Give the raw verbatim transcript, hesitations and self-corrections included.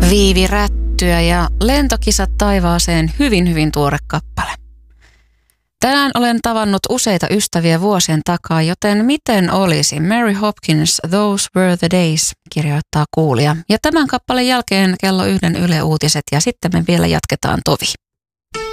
Viivirättyä ja lentokisat taivaaseen, hyvin hyvin tuore kappale. Tänään olen tavannut useita ystäviä vuosien takaa, joten miten olisi? Mary Hopkins, Those Were the Days, kirjoittaa kuulija. Ja tämän kappaleen jälkeen kello yhden Yle Uutiset ja sitten me vielä jatketaan tovi.